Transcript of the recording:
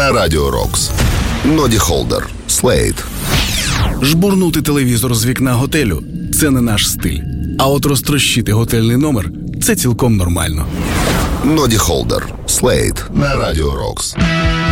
на Радіо Рокс. Ноді Холдер, Слейд. Жбурнути телевізор з вікна готелю – це не наш стиль. А от розтрощити готельний номер – це цілком нормально. Ноді Холдер, Слейд на Радіо Рокс.